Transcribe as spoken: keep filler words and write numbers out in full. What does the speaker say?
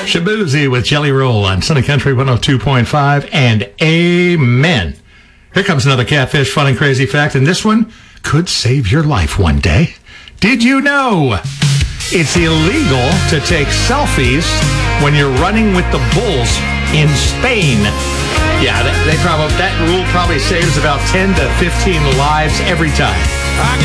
Shabuzi with Jelly Roll on Sunny Country one oh two point five, and amen. Here comes another catfish fun and crazy fact, and this one could save your life one day. Did you know it's illegal to take selfies when you're running with the bulls in Spain? Yeah, they, they probably that rule probably saves about ten to fifteen lives every time.